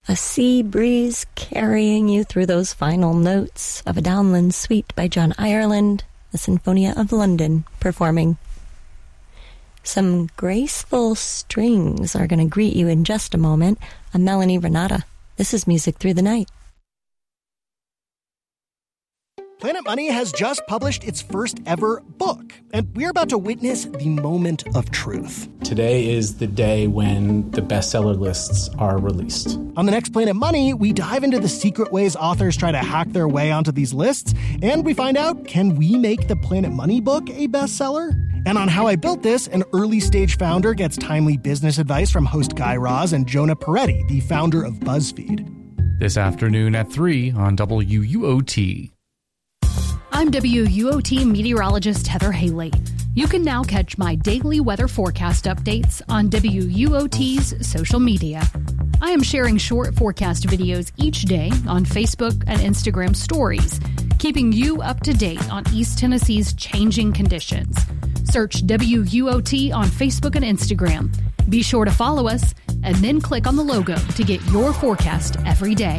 A sea breeze carrying you through those final notes of a downland suite by John Ireland, the Sinfonia of London performing. Some graceful strings are going to greet you in just a moment. I'm Melanie Renata. This is Music Through the Night. Planet Money has just published its first ever book, and we're about to witness the moment of truth. Today is the day when the bestseller lists are released. On the next Planet Money, we dive into the secret ways authors try to hack their way onto these lists, and we find out, can we make the Planet Money book a bestseller? And on How I Built This, an early-stage founder gets timely business advice from host Guy Raz and Jonah Peretti, the founder of BuzzFeed. This afternoon at 3 on WUOT. I'm WUOT meteorologist Heather Haley. You can now catch my daily weather forecast updates on WUOT's social media. I am sharing short forecast videos each day on Facebook and Instagram stories, keeping you up to date on East Tennessee's changing conditions. Search WUOT on Facebook and Instagram. Be sure to follow us and then click on the logo to get your forecast every day.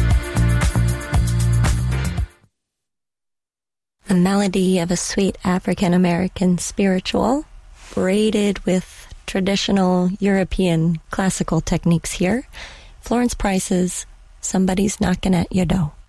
The melody of a sweet African-American spiritual, braided with traditional European classical techniques here. Florence Price's Somebody's Knocking at Your Door.